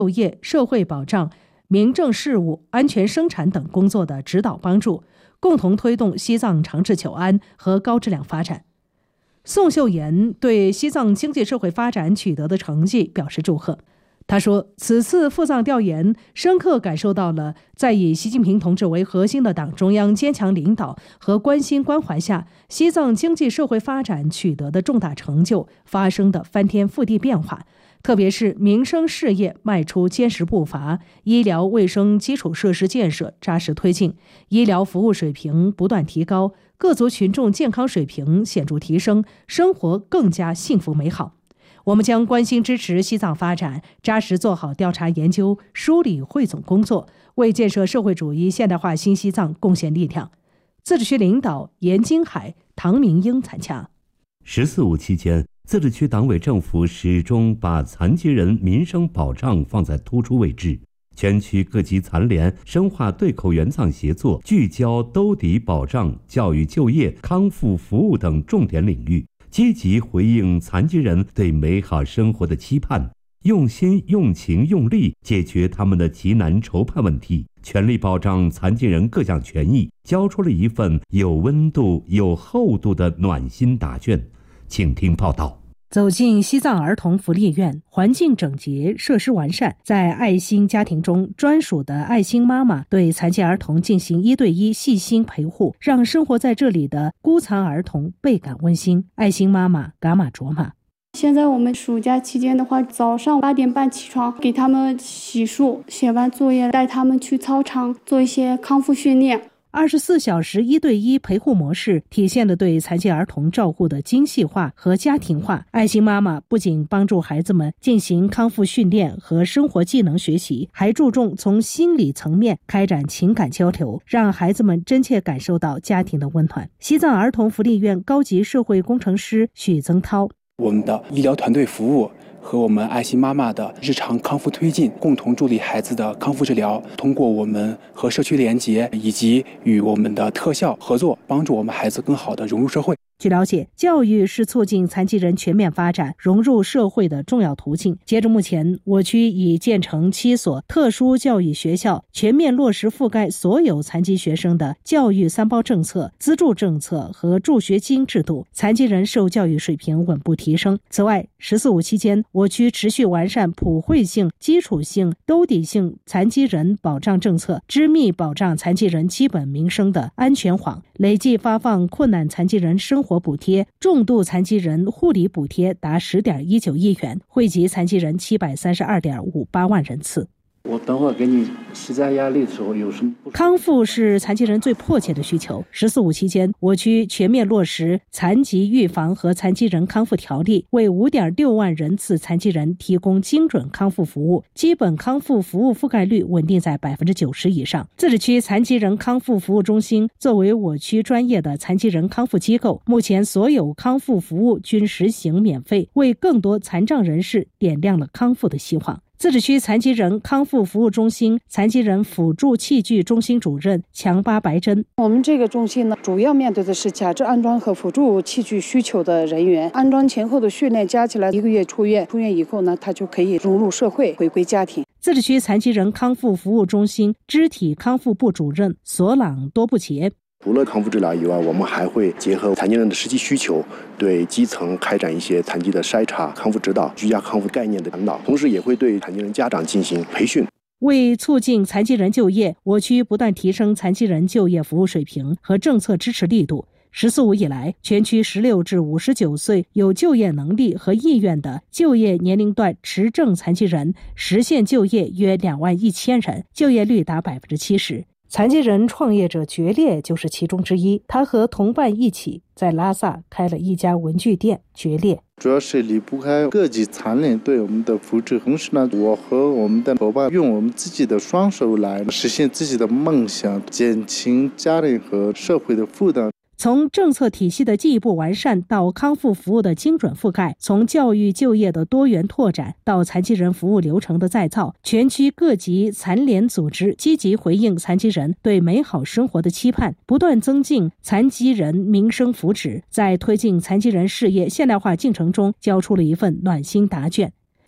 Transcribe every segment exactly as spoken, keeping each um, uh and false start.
就业、社会保障、民政事务、安全生产等工作的指导帮助，共同推动西藏长治久安和高质量发展。宋秀妍对西藏经济社会发展取得的成绩表示祝贺。他说，此次赴藏调研深刻感受到了在以习近平同志为核心的党中央坚强领导和关心关怀下，西藏经济社会发展取得的重大成就发生的翻天覆地变化，特别是民生事业迈出坚实步伐，医疗卫生基础设施建设扎实推进，医疗服务水平不断提高，各族群众健康水平显著提升，生活更加幸福美好。我们将关心支持西藏发展，扎实做好调查研究、梳理汇总工作，为建设社会主义现代化新西藏贡献力量。自治区领导严金海、唐明英参加。 十四五期间，自治区党委政府始终把残疾人民生保障放在突出位置，全区各级残联深化对口援藏协作，聚焦兜底保障、教育就业、康复服务等重点领域，积极回应残疾人对美好生活的期盼，用心、用情、用力解决他们的急难愁盼问题，全力保障残疾人各项权益，交出了一份有温度、有厚度的暖心答卷。请听报道。 走进西藏儿童福利院，环境整洁，设施完善，在爱心家庭中，专属的爱心妈妈对残疾儿童进行一对一细心陪护，让生活在这里的孤残儿童倍感温馨。爱心妈妈噶玛卓玛。 现在我们暑假期间的话，早上八点半起床，给他们洗漱，写完作业带他们去操场做一些康复训练。 二十四小时一对一陪护模式体现了对残疾儿童照顾的精细化和家庭化。爱心妈妈不仅帮助孩子们进行康复训练和生活技能学习，还注重从心理层面开展情感交流，让孩子们真切感受到家庭的温暖。西藏儿童福利院高级社会工程师许增涛， 我们的医疗团队服务和我们爱心妈妈的日常康复推进，共同助力孩子的康复治疗。通过我们和社区连结以及与我们的特效合作，帮助我们孩子更好地融入社会。 据了解，教育是促进残疾人全面发展、融入社会的重要途径。截至目前，我区已建成七所特殊教育学校，全面落实覆盖所有残疾学生的教育三包政策、资助政策和助学金制度，残疾人受教育水平稳步提升。此外，十四五期间，我区持续完善普惠性、基础性、兜底性残疾人保障政策，织密保障残疾人基本民生的安全网，累计发放困难残疾人生活补贴、重度残疾人护理补贴达十点一九亿元，惠及残疾人七百三十二点五八万人次。 我等会儿给你施加压力的时候有什么不？ 康复是残疾人最迫切的需求。十四五期间，我区全面落实残疾预防和残疾人康复条例，为五点六万人次残疾人提供精准康复服务，基本康复服务覆盖率稳定在百分之九十以上。自治区残疾人康复服务中心作为我区专业的残疾人康复机构，目前所有康复服务均实行免费，为更多残障人士点亮了康复的希望。自治区残疾人康复服务中心残疾人辅助器具中心主任强巴白珍， 我们这个中心呢，主要面对的是假肢安装和辅助器具需求的人员，安装前后的训练加起来一个月出院，出院以后呢，他就可以融入社会，回归家庭。 自治区残疾人康复服务中心肢体康复部主任索朗多布杰， 除了康复治疗以外，我们还会结合残疾人的实际需求，对基层开展一些残疾的筛查、康复指导、居家康复概念的引导，同时也会对残疾人家长进行培训。 为促进残疾人就业，我区不断提升残疾人就业服务水平和政策支持力度。十四五以来，全区十六至五十九岁有就业能力和意愿的就业年龄段持证残疾人实现就业约两万一千人，就业率达百分之七十。残疾人创业者决裂就是其中之一，他和同伴一起在拉萨开了一家文具店。决裂主要是离不开各级残联对我们的扶持，同时呢，我和我们的伙伴用我们自己的双手来实现自己的梦想，减轻家庭和社会的负担。 从政策体系的进一步完善到康复服务的精准覆盖，从教育就业的多元拓展到残疾人服务流程的再造，全区各级残联组织积极回应残疾人对美好生活的期盼，不断增进残疾人民生福祉，在推进残疾人事业现代化进程中交出了一份暖心答卷。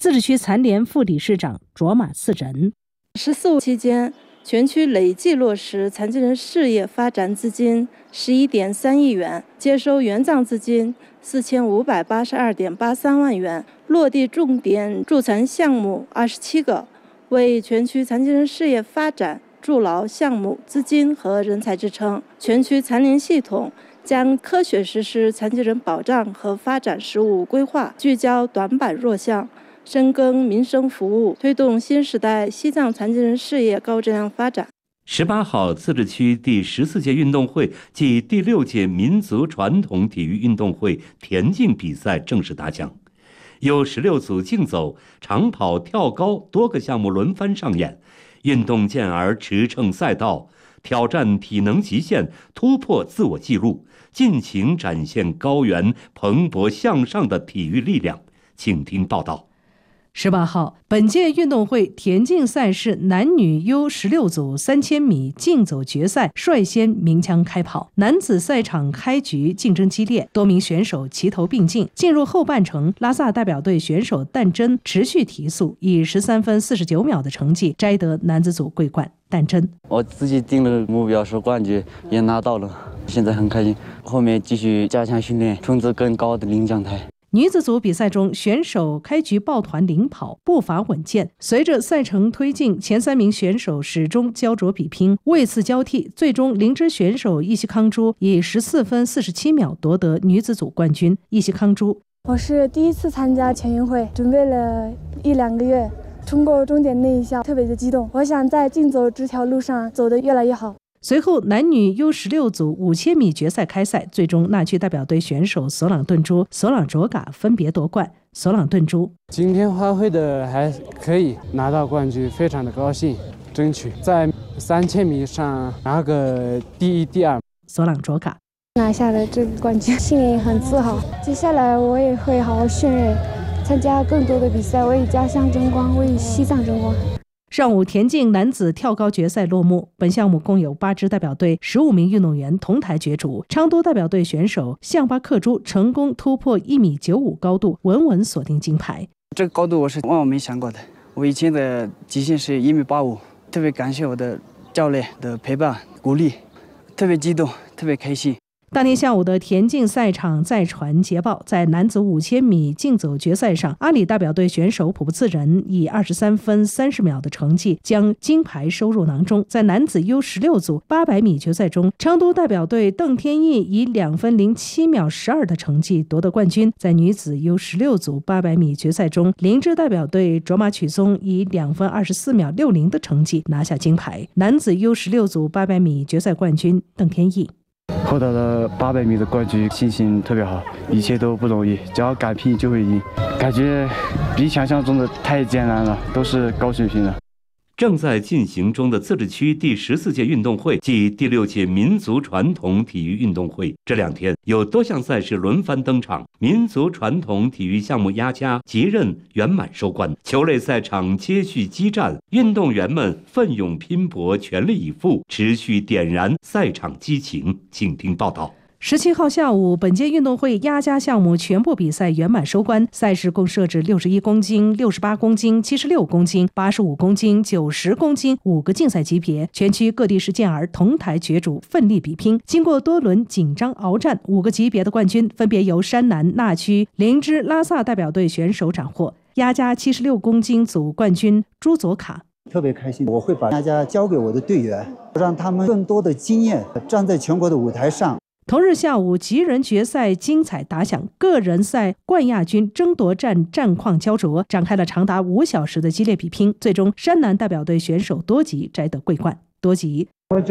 自治区残联副理事长卓玛次仁。 十四五期间，全区累计落实残疾人事业发展资金十一点三亿元，接收援藏资金四千五百八十二点八三万元，落地重点助残项目二十七个，为全区残疾人事业发展筑牢项目资金和人才支撑。全区残联系统将科学实施残疾人保障和发展实务规划，聚焦短板弱项，深耕民生服务，推动新时代西藏残疾人事业高质量发展。 十八号，自治区第十四届运动会暨第六届民族传统体育运动会田径比赛正式打响，有十六组竞走、长跑、跳高多个项目轮番上演，运动健儿驰骋赛道，挑战体能极限，突破自我纪录，尽情展现高原蓬勃向上的体育力量。请听报道。 十八号，本届运动会田径赛事男女 U 十六 组三千米竞走决赛率先鸣枪开跑。男子赛场开局竞争激烈，多名选手齐头并进。进入后半程，拉萨代表队选手但真持续提速，以十三分四十九秒的成绩摘得男子组桂冠。但真， 我自己定了目标是冠军，也拿到了，现在很开心。后面继续加强训练，冲刺更高的领奖台。 女子组比赛中，选手开局抱团领跑，步伐稳健。随着赛程推进，前三名选手始终焦灼比拼，位次交替，最终灵芝选手伊西康珠以十四分四十七秒夺得女子组冠军。伊西康珠， 我是第一次参加全运会，准备了一两个月，冲过终点那一下特别的激动，我想在竞走这条路上走得越来越好。 随后，男女 U 十六 组五千米决赛开赛，最终那区代表队选手索朗顿珠、索朗卓嘎分别夺冠。索朗顿珠， 今天发挥的还可以，拿到冠军，非常的高兴，争取在三千米上拿个第一、第二。 索朗卓嘎拿下了这个冠军，心里很自豪。接下来我也会好好训练，参加更多的比赛，为家乡争光，为西藏争光。 上午，田径男子跳高决赛落幕。本项目共有八支代表队十五名运动员同台角逐。昌都代表队选手向巴克珠成功突破一米九五高度，稳稳锁定金牌。 这个高度我是万万没想过的。我以前的极限是一米八五，特别感谢我的教练的陪伴鼓励，特别激动，特别开心。 当天下午的田径赛场再传捷报，在男子五千米竞走决赛上，阿里代表队选手普布次仁以二十三分三十秒的成绩将金牌收入囊中。在男子 U 十六 组八百米决赛中，昌都代表队邓天翼以两分零七秒十二的成绩夺得冠军。在女子 U 十六 组八百米决赛中，灵芝代表队卓玛曲松以两分二十四秒六零的成绩拿下金牌。男子 U 十六 组八百米决赛冠军邓天翼。 获得了八百米的冠军，心情特别好，一切都不容易，只要敢拼就会赢，感觉比想象中的太艰难了，都是高水平的。 正在进行中的自治区第十四届运动会暨第六届民族传统体育运动会，这两天有多项赛事轮番登场。民族传统体育项目压家捷任圆满收官，球类赛场接续激战，运动员们奋勇拼搏，全力以赴，持续点燃赛场激情。请听报道。 十七号下午，本届运动会压家项目全部比赛圆满收官，赛事共设置六十一公斤、六十八公斤、七十六公斤、八十五公斤、九十公斤五个竞赛级别，全区各地实践儿同台角逐，奋力比拼。经过多轮紧张鏖战，五个级别的冠军分别由山南那区灵芝拉萨代表队选手斩获。压家七十六公斤组冠军朱佐卡。 特别开心，我会把压家交给我的队员，让他们更多的经验，站在全国的舞台上。 同日下午，极人决赛精彩打响，个人赛冠亚军争夺战战况焦灼，展开了长达五小时的激烈比拼。最终，山南代表队选手多吉摘得桂冠。多吉，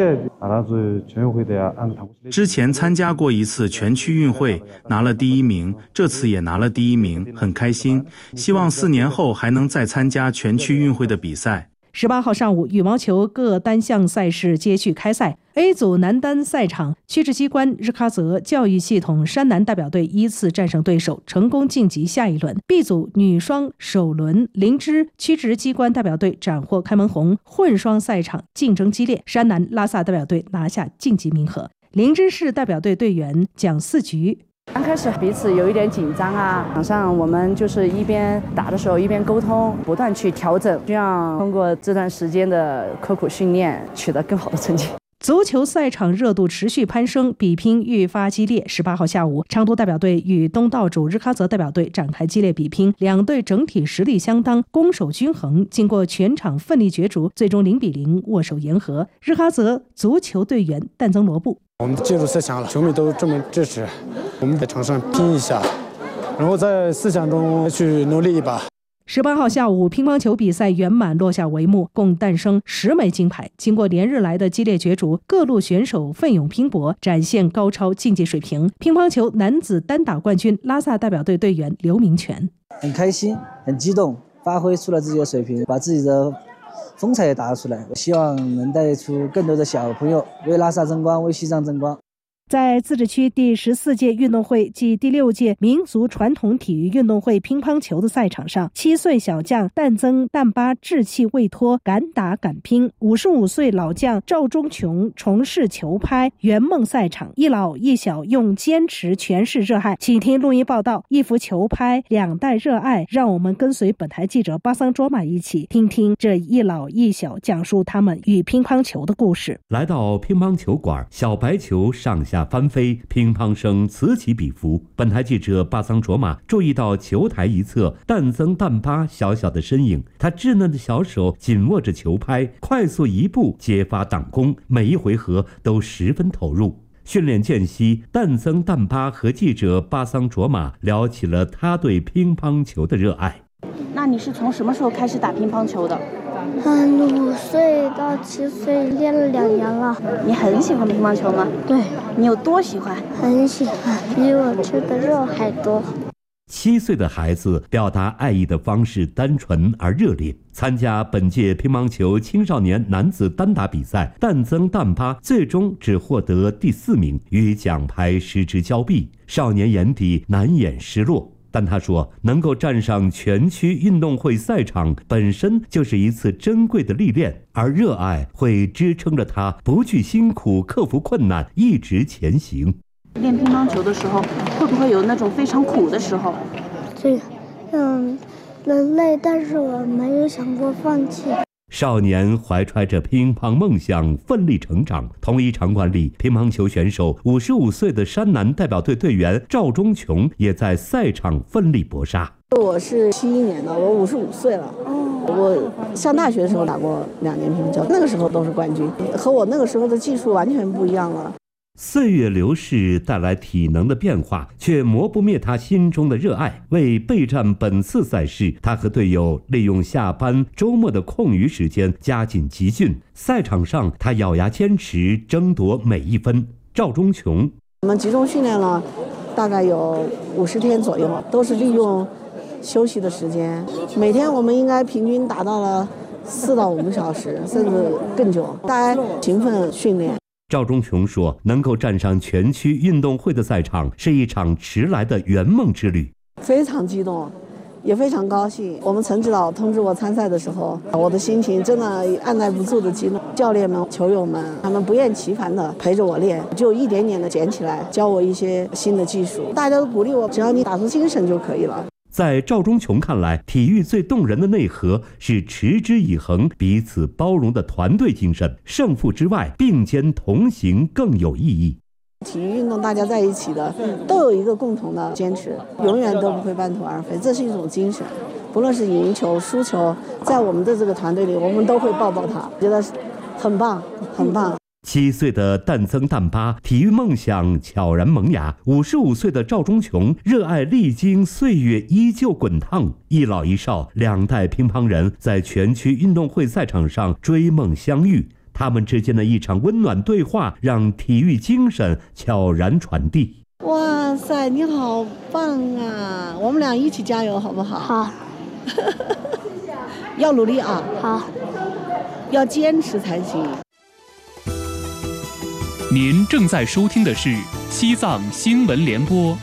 之前参加过一次全区运会，拿了第一名，这次也拿了第一名，很开心。希望四年后还能再参加全区运会的比赛。 十八号上午，羽毛球各单项赛事接续开赛。A 组男单赛场，区直机关日喀则教育系统山南代表队依次战胜对手，成功晋级下一轮。B 组女双首轮，灵芝区直机关代表队斩获开门红。混双赛场竞争激烈，山南拉萨代表队拿下晋级名额。灵芝市代表队队员蒋四菊刚开始彼此有一点紧张啊，场上我们就是一边打的时候一边沟通，不断去调整，这样通过这段时间的刻苦训练取得更好的成绩。 足球赛场热度持续攀升，比拼愈发激烈。十八号下午，成都代表队与东道主日喀则代表队展开激烈比拼，两队整体实力相当，攻守均衡。经过全场奋力角逐，最终零比零握手言和。日喀则足球队员但增罗布： 我们进入四强了，球迷都这么支持，我们在场上拼一下，然后在四强中去努力一把。 十八号下午，乒乓球比赛圆满落下帷幕，共诞生十枚金牌。经过连日来的激烈角逐，各路选手奋勇拼搏，展现高超竞技水平。乒乓球男子单打冠军拉萨代表队队员刘明全： 很开心，很激动，发挥出了自己的水平，把自己的风采也打了出来。我希望能带出更多的小朋友，为拉萨争光，为西藏争光。 在自治区第十四届运动会暨第六届民族传统体育运动会乒乓球的赛场上，七岁小将但增但巴志气未脱，敢打敢拼；五十五岁老将赵忠琼重拾球拍，圆梦赛场。一老一小用坚持诠释热爱。请听录音报道：一幅球拍，两代热爱。让我们跟随本台记者巴桑卓玛一起听听这一老一小讲述他们与乒乓球的故事。 来到乒乓球馆，小白球上下翻飞，乒乓声此起彼伏。本台记者巴桑卓玛注意到球台一侧但增但巴小小的身影，他稚嫩的小手紧握着球拍，快速一步接发挡攻，每一回合都十分投入。训练间隙，但增但巴和记者巴桑卓玛聊起了他对乒乓球的热爱。 那你是从什么时候开始打乒乓球的？ 嗯，五岁到七岁练了两年了。 你很喜欢乒乓球吗？ 对。 你有多喜欢？ 很喜欢，比我吃的肉还多。 七岁的孩子表达爱意的方式单纯而热烈。参加本届乒乓球青少年男子单打比赛，但增但巴最终只获得第四名，与奖牌失之交臂。少年眼底难掩失落。但他说，能够站上全区运动会赛场本身就是一次珍贵的历练，而热爱会支撑着他不惧辛苦，克服困难，一直前行。 练乒乓球的时候，会不会有那种非常苦的时候？ 这嗯，很累，但是我没有想过放弃。 少年怀揣着乒乓梦想，奋力成长。同一场馆里，乒乓球选手五十五岁的山南代表队队员赵忠琼也在赛场奋力搏杀。 我是七一年的，我五十五岁了。我上大学的时候打过两年乒乓球，那个时候都是冠军，和我那个时候的技术完全不一样了。 岁月流逝带来体能的变化，却磨不灭他心中的热爱。为备战本次赛事，他和队友利用下班、周末的空余时间加紧集训。赛场上，他咬牙坚持，争夺每一分。赵忠琼： 我们集中训练了大概有五十天左右，都是利用休息的时间。每天我们应该平均达到了四到五个小时，甚至更久。大家勤奋训练。 赵忠琼说，能够站上全区运动会的赛场是一场迟来的圆梦之旅， 非常激动，也非常高兴。我们陈指导通知我参赛的时候，我的心情真的按耐不住的激动。教练们、球友们，他们不厌其烦的陪着我练，就一点点的捡起来，教我一些新的技术。大家都鼓励我，只要你打出精神就可以了。 在赵忠琼看来，体育最动人的内核是持之以恒、彼此包容的团队精神。胜负之外，并肩同行更有意义。 体育运动大家在一起的，都有一个共同的坚持，永远都不会半途而废，这是一种精神。不论是赢球、输球，在我们的这个团队里，我们都会抱抱他，觉得很棒，很棒。 七岁的但增但巴体育梦想悄然萌芽，五十五岁的赵忠琼热爱历经岁月依旧滚烫。一老一少两代乒乓人在全区运动会赛场上追梦相遇，他们之间的一场温暖对话让体育精神悄然传递。 哇塞，你好棒啊！我们俩一起加油好不好？ 好。 要努力啊！ 好。 要坚持才行。 您正在收听的是西藏新闻联播。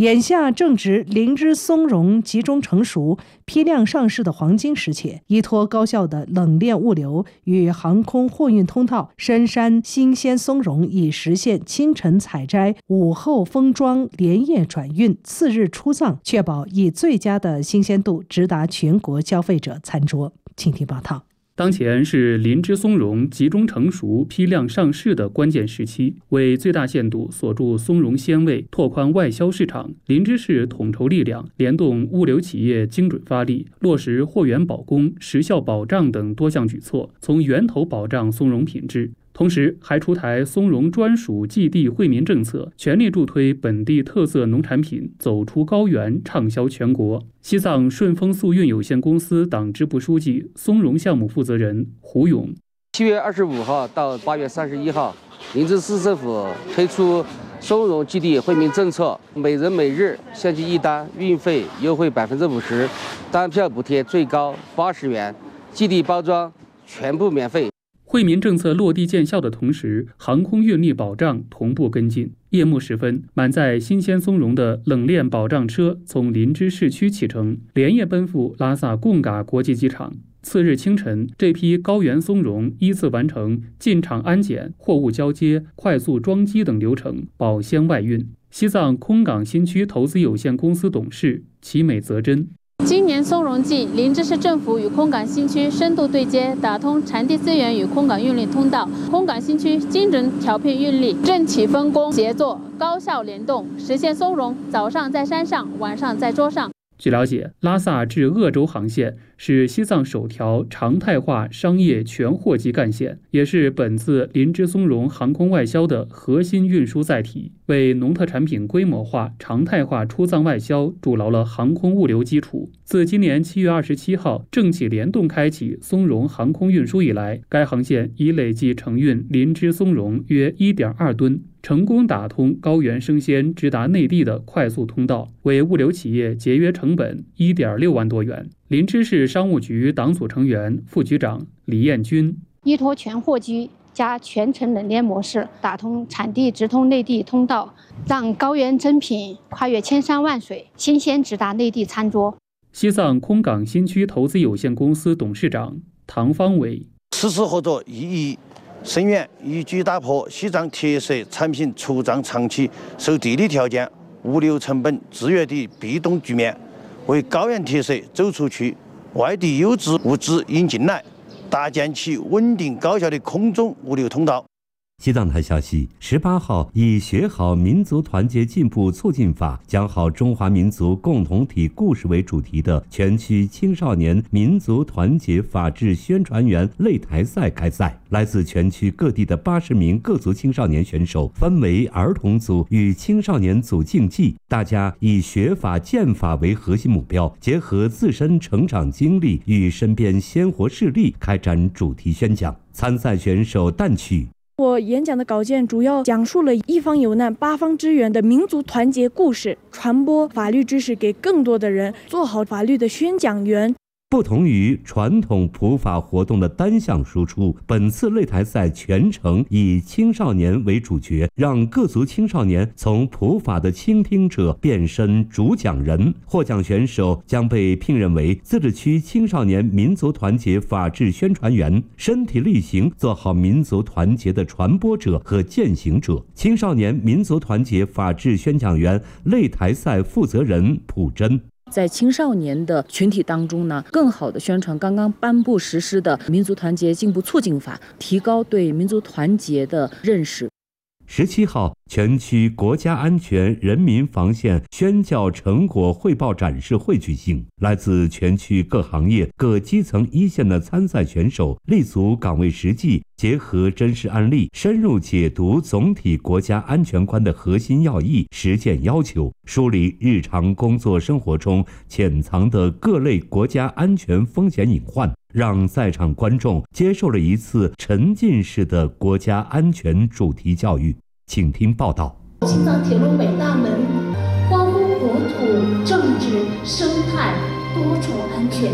眼下正值灵芝松茸集中成熟、批量上市的黄金时节，依托高效的冷链物流与航空货运通道，深山新鲜松茸已实现清晨采摘、午后封装、连夜转运、次日出藏，确保以最佳的新鲜度直达全国消费者餐桌。请听报道。 当前是灵芝松茸集中成熟、批量上市的关键时期，为最大限度锁住松茸鲜味，拓宽外销市场，林芝市统筹力量，联动物流企业精准发力，落实货源保供、时效保障等多项举措，从源头保障松茸品质。同时还出台松茸专属寄递惠民政策，全力助推本地特色农产品走出高原，畅销全国。西藏顺丰速运有限公司党支部书记、松茸项目负责人胡勇： 七月二十五号到八月三十一号，林芝市政府推出松茸寄递惠民政策，每人每日限寄一单，运费优惠百分之五十，单票补贴最高八十元，寄递包装全部免费。 惠民政策落地见效的同时，航空运力保障同步跟进。夜幕时分，满载新鲜松茸的冷链保障车从林芝市区启程，连夜奔赴拉萨贡嘎国际机场。次日清晨，这批高原松茸依次完成进场安检、货物交接、快速装机等流程，保鲜外运。西藏空港新区投资有限公司董事齐美泽珍： 今年松茸季，林芝市政府与空港新区深度对接，打通产地资源与空港运力通道。空港新区精准调配运力，政企分工协作，高效联动，实现松茸早上在山上，晚上在桌上。 据了解，拉萨至鄂州航线是西藏首条常态化商业全货机干线，也是本次林芝松茸航空外销的核心运输载体，为农特产品规模化、常态化出藏外销筑牢了航空物流基础。自今年七月二十七号政企联动开启松茸航空运输以来，该航线已累计承运林芝松茸约 一点二吨，成功打通高原生鲜直达内地的快速通道，为物流企业节约成本 一点六万多元。林芝市商务局党组成员、副局长李艳军： 依托全货机加全程冷链模式，打通产地直通内地通道，让高原珍品跨越千山万水，新鲜直达内地餐桌。 西藏空港新区投资有限公司董事长唐方伟： 此次合作意义深远，一举打破西藏铁色产品出藏长期受地理条件、物流成本制约的被动局面，为高原铁色走出去、外地优质物资引进来，搭建起稳定高效的空中物流通道。 西藏台消息，十八号以学好民族团结进步促进法，讲好中华民族共同体故事为主题的全区青少年民族团结法治宣传员擂台赛开赛。来自全区各地的八十名各族青少年选手分为儿童组与青少年组竞技，大家以学法剑法为核心目标，结合自身成长经历与身边鲜活事例开展主题宣讲。参赛选手旦曲： 我演讲的稿件主要讲述了一方有难八方支援的民族团结故事，传播法律知识给更多的人，做好法律的宣讲员。 不同于传统普法活动的单项输出，本次擂台赛全程以青少年为主角，让各族青少年从普法的倾听者变身主讲人。获奖选手将被聘任为自治区青少年民族团结法治宣传员，身体力行做好民族团结的传播者和践行者。青少年民族团结法治宣讲员擂台赛负责人朴真： 在青少年的群体当中呢，更好的宣传刚刚颁布实施的民族团结进步促进法，提高对民族团结的认识。 十七号，全区国家安全人民防线宣教成果汇报展示会举行，来自全区各行业、各基层一线的参赛选手立足岗位实际，结合真实案例，深入解读总体国家安全观的核心要义、实践要求，梳理日常工作生活中潜藏的各类国家安全风险隐患，让在场观众接受了一次沉浸式的国家安全主题教育。请听报道。 青藏铁路北大门，关乎国土、政治、生态多重安全。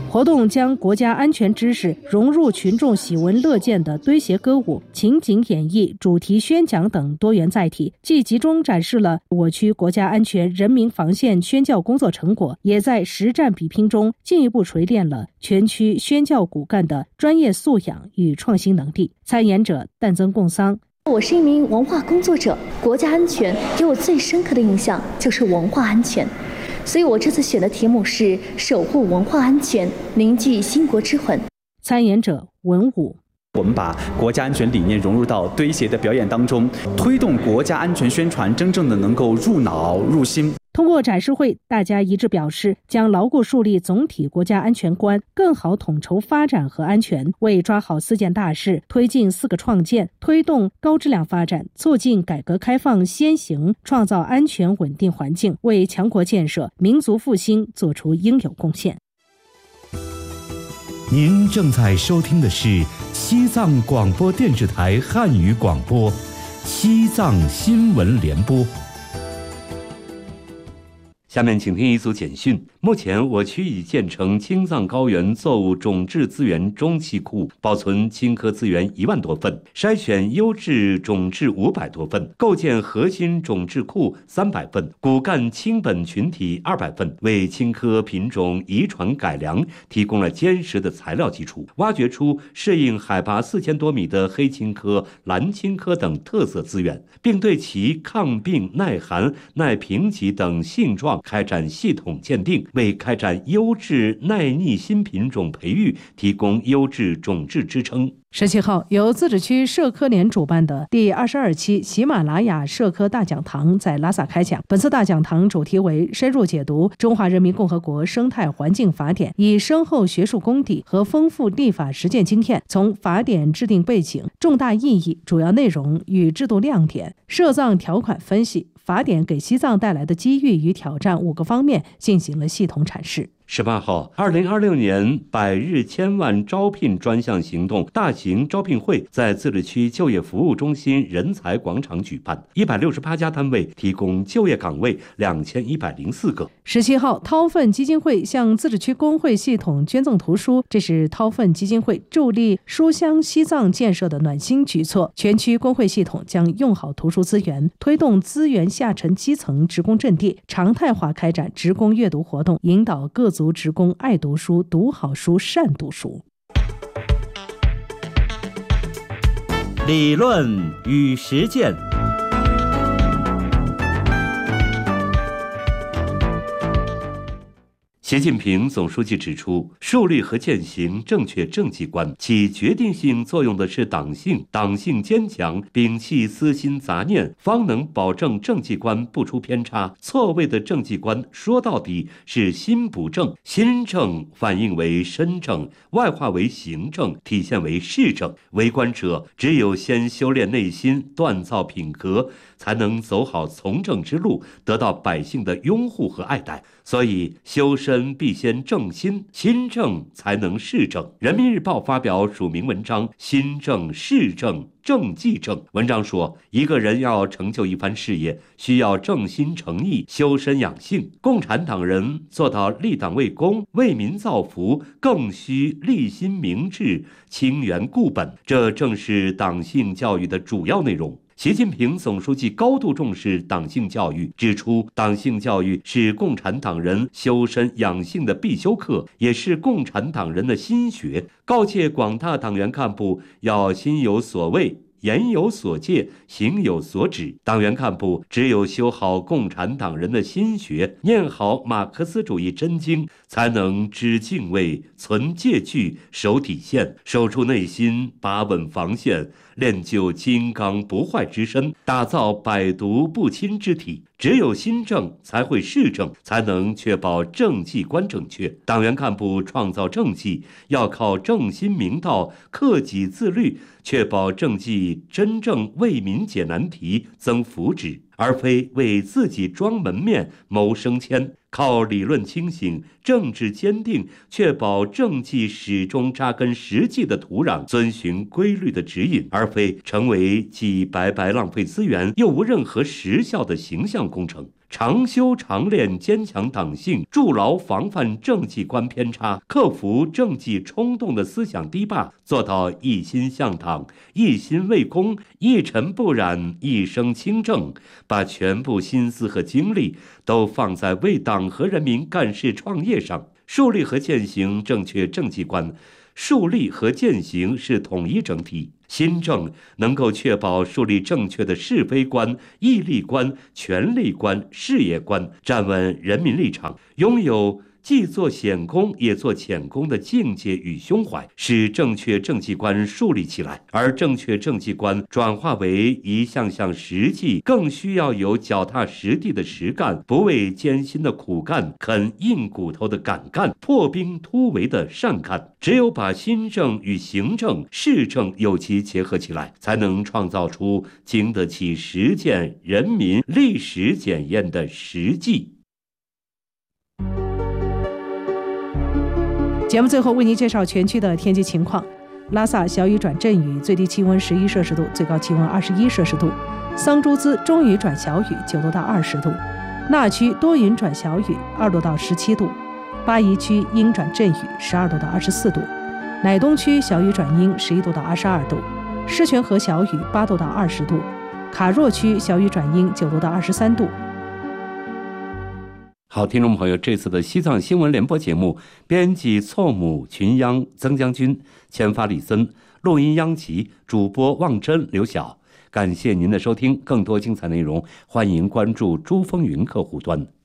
活动将国家安全知识融入群众喜闻乐见的堆鞋歌舞、情景演绎、主题宣讲等多元载体，既集中展示了我区国家安全人民防线宣教工作成果，也在实战比拼中进一步锤炼了全区宣教骨干的专业素养与创新能力。参演者但曾贡桑。 我是一名文化工作者，国家安全给我最深刻的印象就是文化安全，所以我这次选的题目是守护文化安全，凝聚兴国之魂。 参演者文武。 我们把国家安全理念融入到堆鞋的表演当中，推动国家安全宣传真正的能够入脑入心。 通过展示会，大家一致表示将牢固树立总体国家安全观，更好统筹发展和安全，为抓好四件大事、推进四个创建、推动高质量发展、促进改革开放先行、创造安全稳定环境，为强国建设、民族复兴做出应有贡献。 您正在收听的是西藏广播电视台汉语广播，西藏新闻联播。下面请听一组简讯。目前我区已建成青藏高原作物种质资源中期库，保存青稞资源一万多份，筛选优质种质五百多份，构建核心种质库三百份，骨干青本群体二百份，为青稞品种遗传改良提供了坚实的材料基础，挖掘出适应海拔四千多米的黑青稞、蓝青稞等特色资源，并对其抗病、耐寒、耐贫瘠等性状开展系统鉴定，为开展优质耐逆新品种培育提供优质种质支撑。 十七号，由自治区社科联主办的第二十二期喜马拉雅社科大讲堂在拉萨开讲。本次大讲堂主题为深入解读《中华人民共和国生态环境法典》，以深厚学术功底和丰富立法实践经验，从法典制定背景、重大意义、主要内容与制度亮点、涉藏条款分析、法典给西藏带来的机遇与挑战五个方面进行了系统阐释。 十八号，二零二六年百日千万招聘专项行动大型招聘会在自治区就业服务中心人才广场举办，一百六十八家单位提供就业岗位两千一百零四个。 十七号，掏粪基金会向自治区工会系统捐赠图书，这是掏粪基金会助力书香西藏建设的暖心举措。全区工会系统将用好图书资源，推动资源下沉基层职工阵地，常态化开展职工阅读活动，引导各族职工爱读书、读好书、善读书。 理论与实践。 习近平总书记指出，树立和践行正确政绩观，起决定性作用的是党性，党性坚强，摒弃私心杂念，方能保证政绩观不出偏差。错位的政绩观说到底是心不正，心正反映为身正，外化为行正，体现为事正。为官者只有先修炼内心，锻造品格，才能走好从政之路，得到百姓的拥护和爱戴。所以修身必先正心，心正才能事正。人民日报发表署名文章《心正事正政绩正》，文章说，一个人要成就一番事业，需要正心诚意，修身养性。共产党人做到立党为公，为民造福，更需立心明志，清源固本，这正是党性教育的主要内容。习近平总书记高度重视党性教育，指出，党性教育是共产党人修身养性的必修课，也是共产党人的心学。告诫广大党员干部要心有所畏，言有所戒，行有所指。党员干部只有修好共产党人的心学，念好马克思主义真经，才能知敬畏、存戒惧、守底线，守住内心，把稳防线，练就金刚不坏之身，打造百毒不侵之体。只有心正，才会事正，才能确保政绩观正确。党员干部创造政绩，要靠正心明道、克己自律，确保政绩真正为民解难题、增福祉，而非为自己装门面、谋升迁。靠理论清醒、政治坚定，确保政绩始终扎根实际的土壤，遵循规律的指引，而非成为既白白浪费资源又无任何实效的形象工程。 常修常练坚强党性，筑牢防范政绩观偏差，克服政绩冲动的思想堤坝，做到一心向党、一心为公、一尘不染、一生清正，把全部心思和精力都放在为党和人民干事创业上，树立和践行正确政绩观。树立和践行是统一整体，新政能够确保树立正确的是非观、义利观、权力观、事业观，站稳人民立场，拥有既做显功也做潜功的境界与胸怀，使正确政绩观树立起来。而正确政绩观转化为一项项实际，更需要有脚踏实地的实干，不畏艰辛的苦干，啃硬骨头的敢干，破冰突围的善干。只有把新政与行政、市政有机结合起来，才能创造出经得起实践、人民历史检验的实际。 节目最后为您介绍全区的天气情况：拉萨小雨转阵雨，最低气温十一摄氏度，最高气温二十一摄氏度；桑珠孜中雨转小雨，九度到二十度；那曲多云转小雨，二度到十七度；巴宜区阴转阵雨，十二度到二十四度；乃东区小雨转阴，十一度到二十二度；狮泉河小雨，八度到二十度；卡若区小雨转阴，九度到二十三度。 好，听众朋友，这次的西藏新闻联播节目，编辑错母、群央、曾将军，签发李森，录音央琪，主播望真、刘晓。感谢您的收听，更多精彩内容，欢迎关注珠峰云客户端。